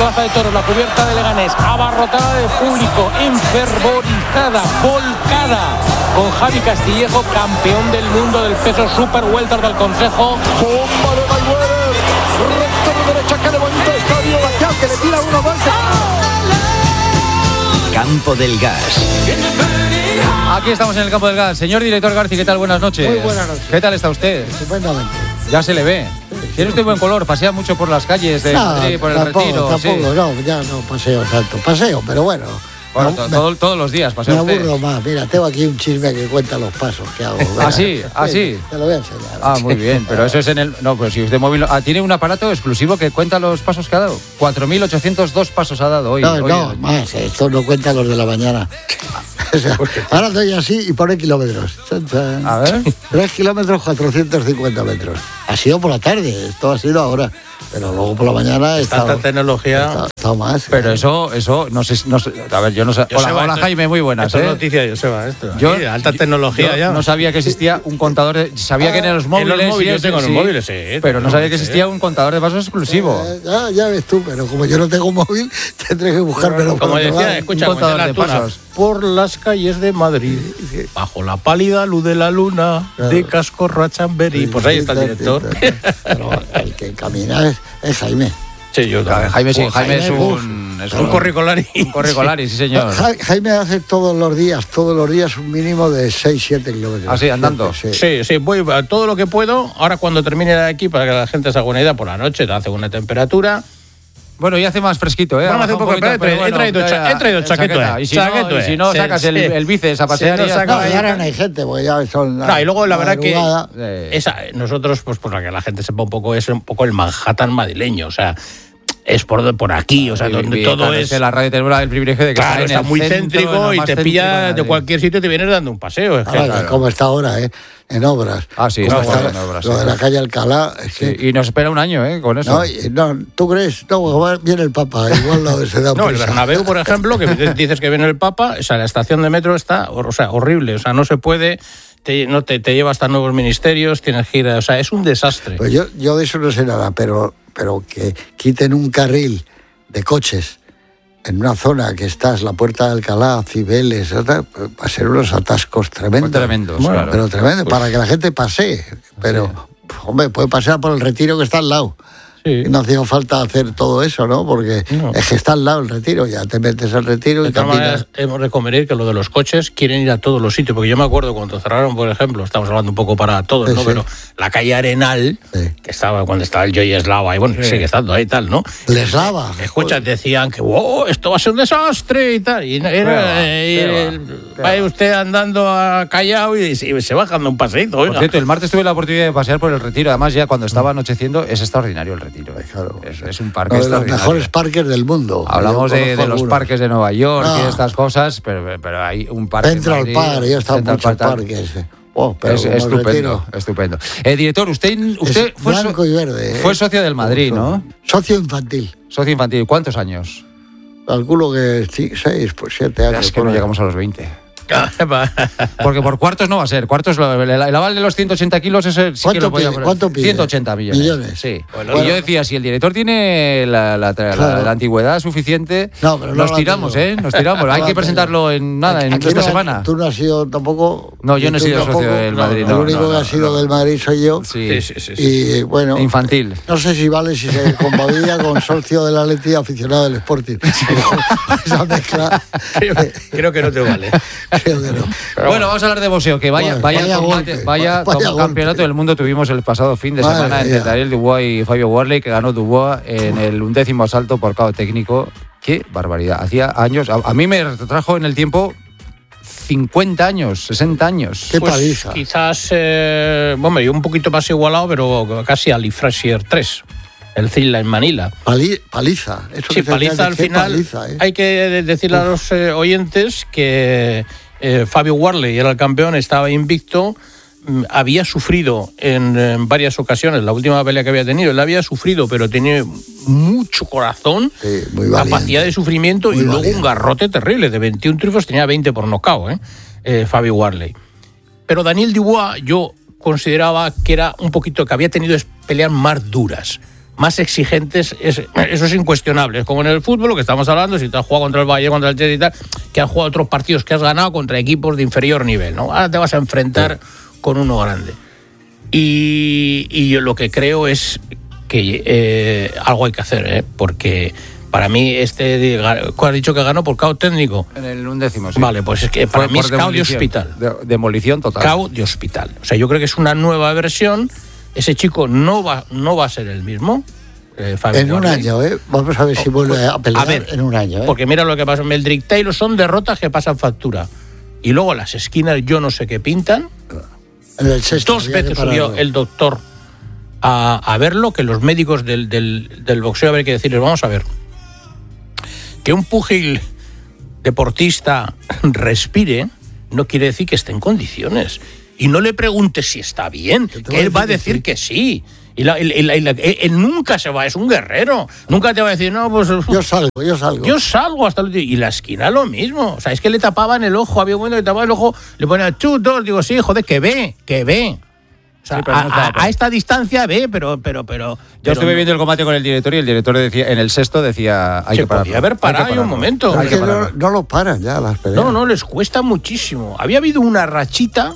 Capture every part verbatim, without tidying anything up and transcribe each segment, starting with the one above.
Plaza de Toros, la cubierta de Leganés, abarrotada de público, enfervorizada, volcada, con Javi Castillejo, campeón del mundo del peso super welter del Consejo. Bomba de Mayweather, recto de derecha que levanta el estadio, Bacal que le tira uno más. Campo del Gas. Aquí estamos en el Campo del Gas. Señor director Garci, ¿qué tal? Buenas noches. Muy buenas noches. ¿Qué tal está usted? Estupendamente. Ya se le ve. Tiene usted buen color, pasea mucho por las calles de No, Madrid, por el tampoco, Retiro. tampoco, Sí. no, ya no paseo tanto. Paseo, pero bueno. Bueno, no, to- me, todo- todos los días pasea me usted. aburro más. Mira, tengo aquí un chisme que cuenta los pasos que hago. ¿Ah, sí? ¿Ah, sí? Te lo voy a enseñar. Ah, muy bien, pero eso es en el... No, pues si usted móvil... Ah, tiene un aparato exclusivo que cuenta los pasos que ha dado. cuatro mil ochocientos dos pasos ha dado hoy. No, hoy no, más. Esto no cuenta los de la mañana. O sea, ahora estoy así y pone kilómetros. Chan, chan. A ver. Tres kilómetros, cuatrocientos cincuenta metros. Ha sido por la tarde, esto ha sido ahora. Pero luego por la mañana he estado, Tanta tecnología. he estado, he estado más. Pero eso, eso, no sé, no sé... A ver, yo no sé... Joseba, Hola, hola esto- Jaime, muy buenas, Esto es ¿eh? noticia de Joseba, esto. Yo- Aquí, alta tecnología Yo ya. no sabía que existía un contador de... Sabía que en los móviles... En los móviles, sí, yo tengo en sí, los móviles, sí. Pero no tengo, sabía que sí. existía un contador de pasos exclusivo. Eh, ya, ya ves tú, pero como yo no tengo móvil, tendré que buscármelo. Como por otro decía, lado. escucha, un como decía contador de la tuna, pasos. por las calles de Madrid, bajo la pálida luz de la luna, Claro. de Cascorro a Chamberí. Pues ahí está el director. Pero el que camina es, es Jaime. Sí, yo también. Jaime, sí, Pues Jaime es Jaime, un... Es Un corricolari. Un corricolari, sí, señor. Ja- Jaime hace todos los días, todos los días un mínimo de seis siete kilómetros. ¿Ah, sí, andando? Sí. Sí, sí, voy a todo lo que puedo. Ahora cuando termine de aquí, para que la gente se haga una idea, por la noche hace una temperatura. Bueno, y hace más fresquito, ¿eh? Bueno, Ha hace un bajado poco, poquito, pero he pero traído bueno, cha- he traído el chaqueta, Y si no, chaqueta, y si no sí, sacas el, sí. el bíceps a Sí, pasear no y ya saca- está. No, y ahora no hay gente, porque ya son la, No, y luego la verdad que madrugada. Eh. esa, nosotros, pues para que la gente sepa un poco, es un poco el Manhattan madrileño, o sea, es por, por aquí, o sea, Y- donde y, todo claro, es... que la radio tenemos el privilegio de que Claro, está, está en el muy centro, céntrico en lo y más te céntrico pilla de Madrid. cualquier sitio y te vienes dando un paseo. Es que, Ahora, claro. como está ahora, ¿eh? En obras. Ah, sí, Como está está en obras, Lo sí. de la calle Alcalá. Es Sí, que, y nos espera un año, ¿eh? Con eso. no, y- no, ¿tú crees? No, va- viene el Papa, igual no se da No, el prisa. Bernabéu, por ejemplo, que dices que viene el Papa, o sea, la estación de metro está, o sea, horrible, o sea, no se puede, te, no te, te lleva hasta nuevos ministerios, tienes que ir, a- o sea, es un desastre. Pues yo, yo de eso no sé nada, pero, pero que quiten un carril de coches en una zona que está, es la Puerta de Alcalá, Cibeles, va a ser unos atascos tremendos. Pues tremendos, Bueno, claro. pero tremendo, para que la gente pasee. Pero, hombre, puede pasear por el Retiro que está al lado. Sí. Y no hacía falta hacer todo eso, ¿no? Porque No. es que está al lado el Retiro, ya te metes al Retiro De y todas caminas. maneras, hemos de convenir que lo de los coches quieren ir a todos los sitios, porque yo me acuerdo cuando cerraron, por ejemplo, estamos hablando un poco para todos, Sí, ¿no? sí. Pero la calle Arenal, Sí. que estaba cuando estaba el Joy Eslava, y bueno, sigue estando ahí y tal, ¿no? Les lava. Escucha, decían que wow, esto va a ser un desastre y tal. Y era, Qué va, eh, qué va, el- qué va va. usted andando a Callao y, y se va dando un paseíto, Por oiga. cierto, el martes tuve la oportunidad de pasear por el Retiro. Además, ya cuando estaba anocheciendo, es extraordinario el Retiro. ¿eh? Claro. Es, es un parque Uno de los extraordinario. mejores parques del mundo. Hablamos Yo de, conozco de los algunos. parques de Nueva York y Ah. estas cosas, pero, pero hay un parque en Central Madrid, Park, yo he estado en Central muchos Park, tal. parques. eh. Oh, pero Es como el estupendo, Retiro, estupendo. Eh, director, usted, usted es fue, so- blanco y verde. eh. fue socio del Madrid, ¿no? Socio infantil. Socio infantil. ¿Cuántos años? Calculo que sí, seis, pues siete años. Es que por no ahí. llegamos a los veinte. Porque por cuartos no va a ser. Cuartos, lo- el, el aval de los ciento ochenta kilos, ese sí que ¿Cuánto lo podía pide? poner. ¿Cuánto pide? ciento ochenta millones. Millones. Sí. Bueno, y yo decía, si el director tiene la, la- la- Claro. la antigüedad suficiente, No, pero no nos la tiramos, tengo. ¿eh? Nos tiramos. No Hay la que tengo. presentarlo en nada, en Aquí esta no- semana. Tú no has sido tampoco. No, yo no he tú sido socio tampoco. del Madrid, El no, único no, que no, ha sido no. del Madrid soy yo. Sí. Sí, sí, sí. sí. Y bueno. Infantil. No sé si vale si se con Bobilla, con socio del Atleti y aficionado del Sporting. Esa mezcla. Creo, creo que no te vale. Creo que no. Bueno, vamos a hablar de boxeo, que vaya, Bueno, vaya, vaya combate, golpe, vaya, vaya como campeonato golpe. del mundo tuvimos el pasado fin de Madre semana entre mía. Daniel Dubois y Fabio Warley, que ganó Dubois en el undécimo asalto por K O técnico. Qué barbaridad. Hacía años, a, a mí me retrajo en el tiempo cincuenta años, sesenta años. Qué Pues paliza. quizás, eh, bueno, yo un poquito más igualado, pero casi Ali Frazier tres, el Zilla en Manila. Pali- paliza. Eso Sí, que te paliza decía, al qué final. paliza, ¿eh? Hay que decirle a los eh, oyentes que eh, Fabio Warley era el campeón, estaba invicto, mm, había sufrido en, en varias ocasiones, la última pelea que había tenido, él había sufrido, pero tenía mucho corazón, Sí, muy valiente. capacidad de sufrimiento Muy y luego valiente. un garrote terrible, de veintiún triunfos tenía veinte por nocaut, ¿eh? Eh, Fabio Warley. Pero Daniel Dubois yo consideraba que era un poquito, que había tenido peleas más duras. más exigentes, es, eso es incuestionable. Es como en el fútbol, lo que estamos hablando, si te has jugado contra el Bayern, contra el Chelsea y tal, que has jugado otros partidos que has ganado contra equipos de inferior nivel, ¿no? Ahora te vas a enfrentar sí. con uno grande. Y, y yo lo que creo es que eh, algo hay que hacer, ¿eh? Porque para mí este, ¿cuál has dicho que ganó por caos técnico? En el undécimo, sí. Vale, pues es que para por, mí es caos de hospital. De, demolición total. Caos de hospital. O sea, yo creo que es una nueva versión. Ese chico no va, no va a ser el mismo. Eh, en un Warley. año, ¿eh? Vamos a ver si vuelve a pelear a ver, en un año. ¿eh? Porque mira lo que pasa. Meldrick Taylor son derrotas que pasan factura. Y luego las esquinas yo no sé qué pintan. En el sexto, Dos veces subió el doctor a, a verlo, que los médicos del, del, del boxeo habrá que decirles, vamos a ver, que un púgil deportista respire no quiere decir que esté en condiciones. Y no le preguntes si está bien, que él va a decir que sí. Y la, y la, y la, él nunca se va, es un guerrero. Nunca te va a decir, no, pues... Yo salgo, yo salgo. Yo salgo hasta el último. Y la esquina lo mismo. O sea, es que le tapaban el ojo, había un momento que tapaban el ojo, le ponían chu, dos, digo, sí, joder, que ve, que ve. O sea, sí, a, no a, a esta distancia ve, pero... pero, pero Yo pero estuve no. viendo el combate con el director y el director decía, en el sexto decía, hay se que pararlo. podía haber parado en un momento. Es que no, no lo paran ya las peleas. No, no, les cuesta muchísimo. Había habido una rachita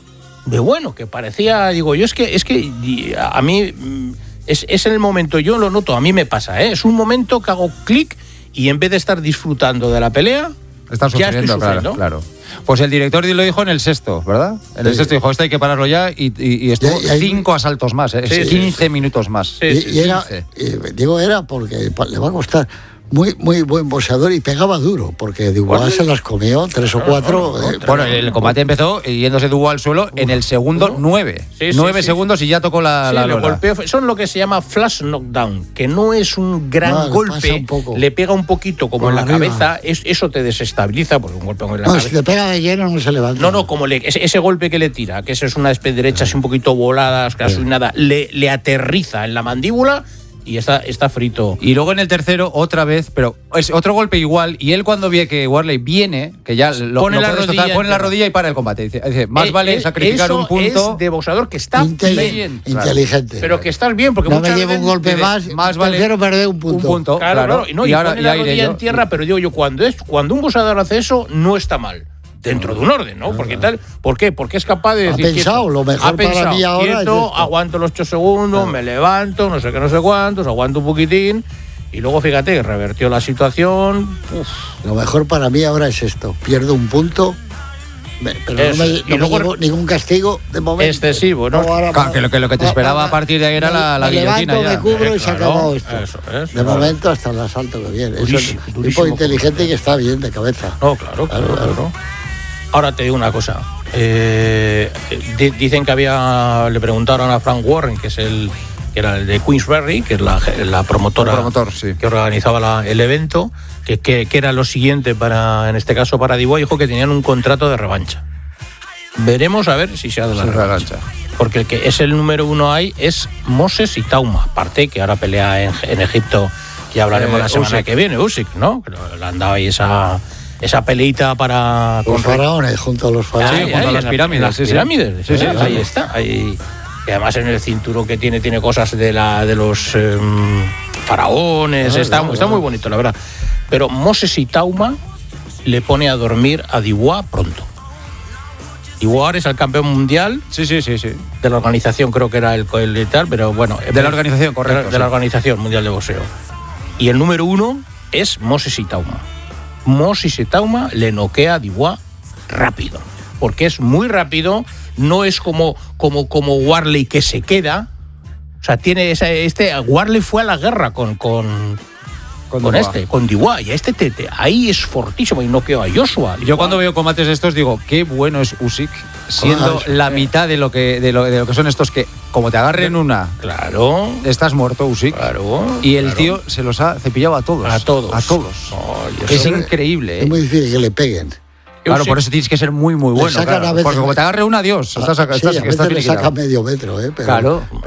de bueno, que parecía, digo, yo es que, es que a mí... Es, es en el momento, yo lo noto, a mí me pasa, ¿eh? Es un momento que hago clic y en vez de estar disfrutando de la pelea, Estás ya sufriendo, estoy sufriendo. Claro, claro. Pues el director lo dijo en el sexto, ¿verdad? En el sí. sexto dijo, esto hay que pararlo ya y, y, y estuvo y, y hay... cinco asaltos más, ¿eh? Sí, quince sí, minutos más. Sí, y, sí, y era, quince. y digo, era porque le va a costar. Muy, muy buen boxeador y pegaba duro, porque Dubois bueno, se las comió tres o cuatro. No, no, no, eh, bueno, el combate empezó yéndose Dubois al suelo en el segundo nueve. Sí, sí, nueve sí, segundos sí. y ya tocó la, sí, la le golpeó. Son lo que se llama flash knockdown, que no es un gran no, golpe, un le pega un poquito como en la arriba. cabeza, es, eso te desestabiliza, porque un golpe en la no, cabeza. Si le pega de lleno no se levanta. No, no, como le, ese, ese golpe que le tira, que eso es una especie de derecha así un poquito voladas, casi sí. nada, le, le aterriza en la mandíbula. Y está, está frito. Y luego en el tercero, otra vez, pero es otro golpe igual. Y él cuando ve que Warley viene, que ya lo pone, lo la, rodilla tocar, pone la rodilla y para el combate. Dice, dice más eh, vale eh, sacrificar un punto. Es de boxeador que está Intelig- bien. Inteligente. Pero que estás bien, porque no muchas me llevo un golpe veces, más, más vale prefiero perder un punto. Un punto, claro, claro. claro. Y, no, y, y ahora pone y la aire rodilla yo. en tierra, pero digo yo, cuando, es, cuando un boxeador hace eso, no está mal. Dentro de un orden, ¿no? Porque tal, ¿por qué? Porque es capaz de decir... Ha pensado, quieto, lo mejor ha pensado, para mí ahora quieto, es aguanto los ocho segundos, claro. me levanto, no sé qué, no sé cuántos, aguanto un poquitín... Y luego, fíjate, revertió la situación. Uf. Lo mejor para mí ahora es esto. Pierdo un punto, pero Eso. no me, no y luego, me llevo ningún castigo de momento. Excesivo, ¿no? no claro, que, lo, que lo que te esperaba a partir de ahí era me, la, la me guillotina. Levanto, ya. me cubro eh, y se claro, acabó esto. Eso, eso, de claro. momento hasta el asalto que viene. Durísimo, es un tipo inteligente y que está bien de cabeza. No, claro, claro, claro. claro. Ahora te digo una cosa. Eh, d- dicen que había... Le preguntaron a Frank Warren, que es el... que era el de Queensberry, que es la, la promotora promotor, sí. que organizaba la, el evento, que, que, que era lo siguiente para, en este caso para Dubois, dijo que tenían un contrato de revancha. Veremos a ver si se ha dado la revancha. Porque el que es el número uno ahí es Moses y Tauma, aparte que ahora pelea en, en Egipto, que hablaremos eh, la semana Usyk. que viene, Usyk, ¿no? Le han dado ahí esa... esa peleita para... Los faraones, junto a los faraones. Sí, junto ahí, a las pirámides. Las sí, pirámides, sí, sí, sí, ahí sí. está. Ahí, y además en el cinturón que tiene, tiene cosas de la de los eh, faraones. Ah, está, claro, está muy bonito, la verdad. Pero Moses y Tauma le pone a dormir a Dubois pronto. Dubois es el campeón mundial. Sí, sí, sí, sí. De la organización, creo que era el, el tal, pero bueno. De la organización, correcto. De la, de sí. la Organización Mundial de Boxeo. Y el número uno es Moses y Tauma. Moses y Tauma le noquea a Dubois rápido, porque es muy rápido, no es como, como, como Warley que se queda, o sea, tiene esa, este, Warley fue a la guerra con, con, con, con este, con Dubois, y este te, te, ahí es fortísimo y noqueó a Joshua. Yo cuando veo combates de estos digo, qué bueno es Usyk, siendo ah, la mitad de lo, que, de, lo, de lo que son estos que, como te agarren una, claro, estás muerto, Usyk. Claro, y el claro. tío se los ha cepillado a todos. A todos. A todos. Oh, es increíble. Es ¿eh? muy difícil que le peguen. Claro, por eso tienes que ser muy, muy bueno. Claro, veces, porque como te agarre un adiós, estás, sí, estás, a estás le saca medio metro, ¿eh? Pero, claro. Pero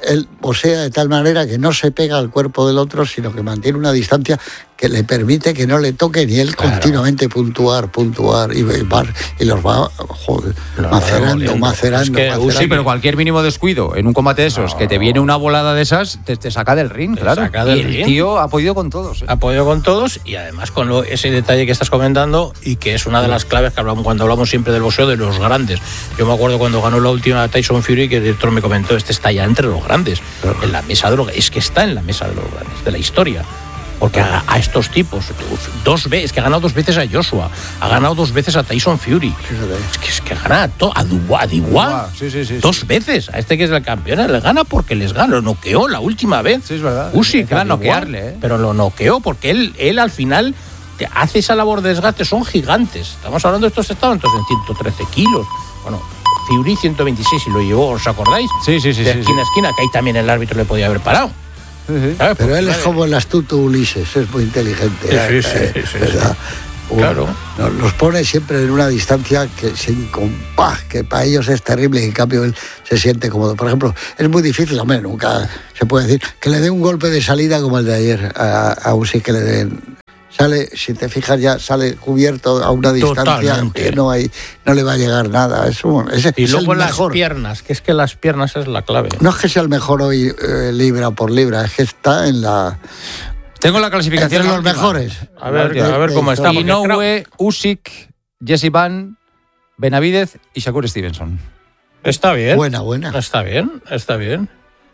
él posea de tal manera que no se pega al cuerpo del otro, sino que mantiene una distancia que le permite que no le toquen y él claro. continuamente puntuar, puntuar y, y, y los va joder, no, macerando, no, macerando, es que, macerando. Sí, pero cualquier mínimo descuido en un combate de esos, no, que te viene una volada de esas, te, te saca del ring, claro. Saca del y el ring. tío ha podido con todos. ¿eh? Ha podido con todos y además con lo, ese detalle que estás comentando y que es una de las claves que hablamos cuando hablamos siempre del boxeo de los grandes. Yo me acuerdo cuando ganó la última Tyson Fury que el director me comentó, este está ya entre los grandes, claro. en la mesa de los, es que está en la mesa de los grandes, de la historia. Porque a, a estos tipos, dos veces, que ha ganado dos veces a Joshua, ha ganado dos veces a Tyson Fury. Es que, es que gana a, to, a Dubois, a Dubois sí, sí, sí, dos sí. veces. A este que es el campeón, le gana porque les gana. Lo noqueó la última vez. Sí, es verdad. Usyk, que va a noquearle. ¿eh? Pero lo noqueó porque él, él al final te hace esa labor de desgaste. Son gigantes. Estamos hablando de estos estados entonces en ciento trece kilos. Bueno, Fury ciento veintiséis y lo llevó, ¿os acordáis? Sí, sí, sí. De sí, esquina a sí. esquina, que ahí también el árbitro le podía haber parado. Sí, sí. ¿Sabes? Pero él es como el astuto Ulises, es muy inteligente. Sí, sí, sí, sí, sí, ¿verdad? Sí. Claro. Nos, nos pone siempre en una distancia que sin compás, que para ellos es terrible y en cambio él se siente cómodo. Por ejemplo, es muy difícil, hombre, nunca se puede decir que le dé un golpe de salida como el de ayer a, a Usyk, que le den. Sale, si te fijas ya, sale cubierto a una distancia Totalmente. que no hay, no le va a llegar nada. Es un, ese, y es luego el las mejor. piernas, que es que las piernas es la clave. No es que sea el mejor hoy eh, libra por libra, es que está en la... Tengo la clasificación de los mejores. A ver, a ver cómo está. Inoue, Usyk, Jesse Van, Benavidez y Shakur Stevenson. Está bien. Buena, buena. Está bien, está bien.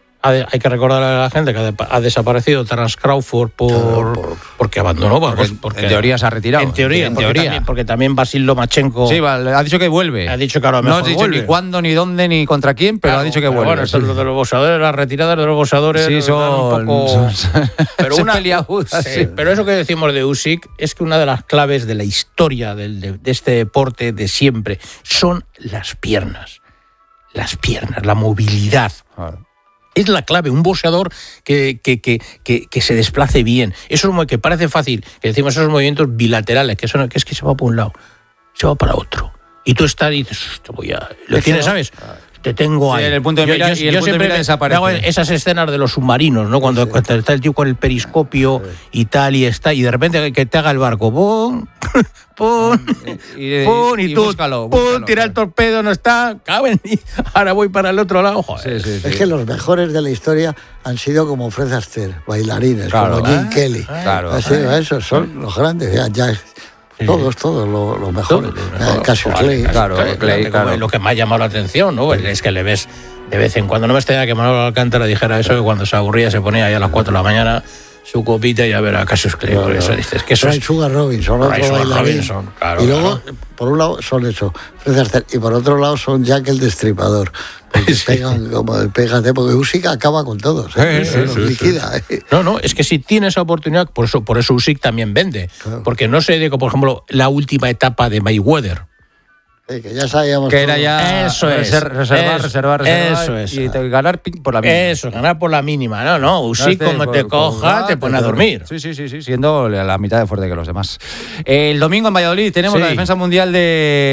Hay que recordar a la gente que ha desaparecido Terence Crawford por, claro, por porque abandonó. Porque, pues, porque, en teoría se ha retirado. En teoría, en teoría. También, porque también Vasil Lomachenko. Sí, ha dicho que vuelve. Ha dicho que ahora mejor No ha dicho vuelve. ni cuándo, ni dónde, ni contra quién, pero claro, ha dicho que pero vuelve. Bueno, esto es lo de los boxeadores, las retiradas de los boxeadores. Sí, son. Un poco, son pero, son una, peliagudas, sí, sí. pero eso que decimos de Usyk es que una de las claves de la historia del, de, de este deporte de siempre son las piernas. Las piernas, la movilidad. Claro. Es la clave, un boxeador que, que, que, que, que se desplace bien. Eso es como que parece fácil, que decimos esos movimientos bilaterales, que, son, que es que se va por un lado, se va para otro. Y tú estás y dices, te voy a... Lo tienes, ¿sabes? Te tengo ahí. Sí, en el punto de mira, yo, yo, y el yo punto siempre de mira desaparece. hago esas escenas de los submarinos, ¿no? Cuando, sí. cuando está el tío con el periscopio sí. y tal, y está, y de repente que te haga el barco, ¡pum! ¡pum! Y, ¡pum! Y, y tú, búscalo, búscalo, ¡pum! Tira el torpedo, no está, caben, y ahora voy para el otro lado. Joder. Sí, sí, sí. Es que los mejores de la historia han sido como Fred Astaire, bailarines, claro, como Jim ¿eh? Kelly. Ah, claro. Así, ah, esos son los grandes, ya, ya todos, todos los lo mejores. Todo, Cassius Clay. Claro, claro, Clay, claro. Lo que me ha llamado la atención, ¿no? Es que le ves de vez en cuando. No me extraña que Manolo Alcántara dijera eso, que cuando se aburría se ponía ahí a las cuatro de la mañana su copita y a ver a Cassius Clay. Claro, por eso dices que eso Ray es... Sugar Robinson, otro Ray bailarín. Robinson, claro, y luego, claro. por un lado, son eso, Fred Astaire, y por otro lado son Jack el Destripador. Porque sí. pegan como el pégate, porque Usyk acaba con todos, ¿eh? Sí, sí, sí, liquida. Sí. No, no, es que si tienes esa oportunidad, por eso, por eso Usyk también vende. Claro. Porque no se digo, por ejemplo, la última etapa de Mayweather. Sí, que ya sabíamos que era ya eso es, reservar, reservar, reservar, reservar eso es. y te, ganar por la mínima. Eso, ganar por la mínima. No, no, Usyk, no como por, te coja, te pone a dormir. Sí, sí, sí, sí, siendo la mitad de fuerte que los demás. El domingo en Valladolid tenemos sí. la defensa mundial de,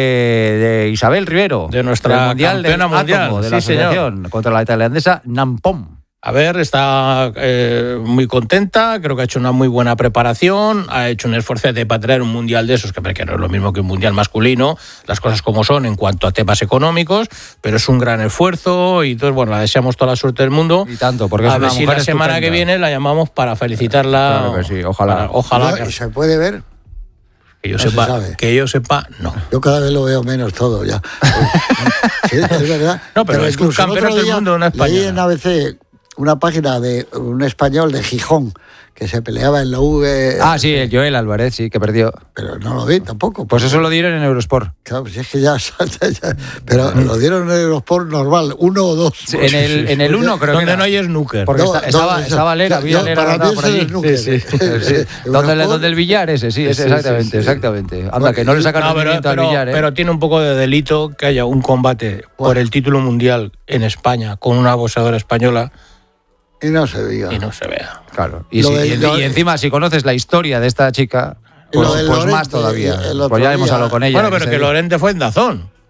de Isabel Rivero. De nuestra mundial campeona mundial. Átomo, de sí, la asociación, señor. contra la tailandesa Nampom. A ver, está eh, muy contenta, creo que ha hecho una muy buena preparación, ha hecho un esfuerzo de para traer un mundial de esos, que no es lo mismo que un mundial masculino, las cosas como son en cuanto a temas económicos, pero es un gran esfuerzo y entonces, bueno, la deseamos toda la suerte del mundo. Y tanto, porque es a una ver si mujer la semana estupenda. que viene la llamamos para felicitarla. Claro que sí, ojalá. Para, ojalá no, que, ¿se puede ver? Que yo, no sepa, se que yo sepa, no. Yo cada vez lo veo menos todo ya. Sí, es verdad. No, pero, pero es un campeonato del mundo, una española. Leí en A B C una página de un español de Gijón que se peleaba en la V. Ah, sí, el Joel Álvarez, sí, que perdió. Pero no lo vi tampoco. Pues eso lo dieron en Eurosport. Claro, pues es que ya salta ya. Pero mm. lo dieron en Eurosport normal, uno o dos. Sí, en el en el uno creo donde que era. no hay snooker. Porque no, está, estaba, no, estaba Lera, había Lera para por allí. Sí, sí. sí, sí. donde, donde el billar ese, sí, ese, exactamente, sí, sí, sí. exactamente. Anda, bueno, que no le sacan no, rendimiento pero, al billar. ¿eh? Pero tiene un poco de delito que haya un combate bueno. por el título mundial en España con una boxeadora española. Y no se diga. Y no se vea. Claro. Y, si, de, y, lo, y encima, si conoces la historia de esta chica, pues, pues Lorente, más todavía. Pues ya hemos hablado con ella. Bueno, pero que Lorente fue en Dazón.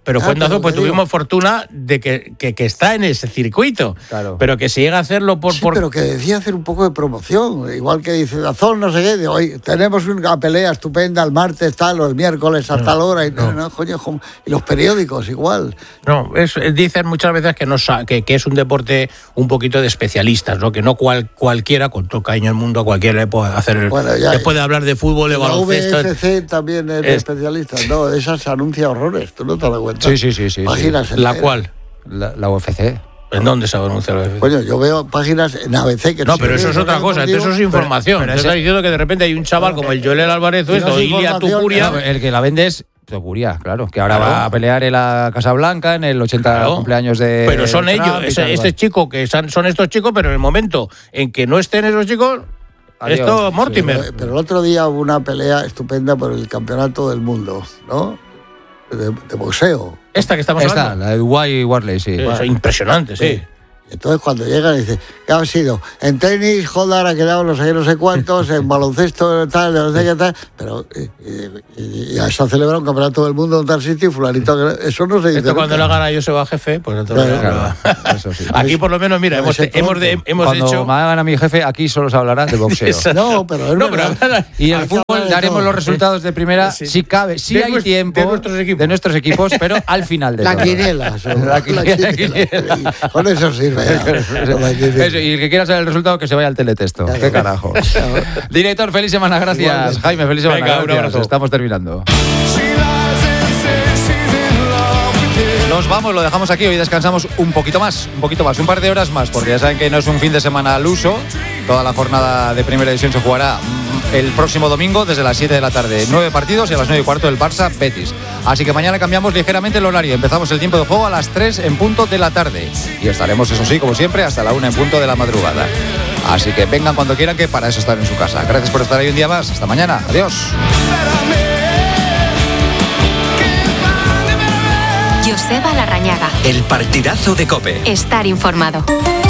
pero Ah, Fuendazo pero pues te digo. tuvimos fortuna de que, que, que está en ese circuito. Claro. Pero que se llega a hacerlo por... Sí, por... pero que decía hacer un poco de promoción, igual que dice Dazón, no sé qué, de hoy tenemos una pelea estupenda el martes tal o el miércoles a tal hora y no, no, coño, como- y los periódicos igual. No, es, dicen muchas veces que, no, sa- que, que es un deporte un poquito de especialistas, ¿no? Que no cual, cualquiera, con todo cariño al mundo, cualquiera le puede hacer, Bueno, ya- le puede hablar de fútbol, de La baloncesto. V F C también es, Es- especialista, no, esa se anuncia horrores, tú no te das cuenta. Sí, sí, sí, sí, Páginas ¿La enteras. cual? La, la U F C. ¿En dónde se anuncia la U F C? Coño, yo veo páginas en A B C que No, se pero ve, eso es ¿no? otra cosa, Deportivo. eso es información. pero Te ese- está diciendo que de repente hay un chaval como el Joel Álvarez o Si esto, no es Ilia información, Tupuria. No, el que la vende es Tupuria, claro, que ahora Claro. va a pelear en la Casa Blanca en el ochenta Claro. cumpleaños de Pero son Trump ellos, y ese- tal, este igual. chico, que son, son estos chicos, pero en el momento en que no estén esos chicos, Adiós. esto Mortimer. Pero, pero el otro día hubo una pelea estupenda por el campeonato del mundo, ¿no? De, de boxeo. Esta que estamos Esta, hablando. la de Dwayne Warley, sí. Es impresionante, sí. Entonces cuando llegan dice, ¿qué ha sido? En tenis, joder, ha quedado no sé qué, no sé cuántos, en baloncesto tal, no sé qué tal, pero y, y- y ya se ha celebrado un campeonato del mundo en tal sitio y fulanito, que- eso no se dice. Esto cuando nunca. lo gana Joseba Jefe, pues entonces... Claro, claro, eso sí. Aquí por lo menos, mira, hemos, Ese hemos, de- pronto. hemos Cuando hecho... me hagan a mi jefe, aquí solo se hablará de boxeo. Esa- No, pero es No, pero verdad. habla- Y el Hay que hablar fútbol de daremos todo. los resultados de primera, Sí. si cabe, si De hay nues- tiempo de nuestros equipos. de nuestros equipos, pero al final de La todo. quiniela. seguro. La quiniela, quiniela. Con eso sirve. ya. Con la quiniela. Eso, y el que quiera saber el resultado, que se vaya al teletexto. Claro. Qué carajo. Director, feliz semana, gracias. Igualmente. Jaime, feliz semana, Venga, un gracias. abrazo. Estamos terminando. Nos vamos, lo dejamos aquí. Hoy descansamos un poquito más, un poquito más, un par de horas más, porque ya saben que no es un fin de semana al uso. Toda la jornada de Primera División se jugará el próximo domingo desde las siete de la tarde. Nueve partidos y a las nueve y cuarto el Barça Betis. Así que mañana cambiamos ligeramente el horario. Empezamos el tiempo de juego a las tres en punto de la tarde. Y estaremos, eso sí, como siempre, hasta la una en punto de la madrugada. Así que vengan cuando quieran, que para eso están en su casa. Gracias por estar ahí un día más. Hasta mañana. Adiós. Joseba Larrañaga. El partidazo de COPE. Estar informado.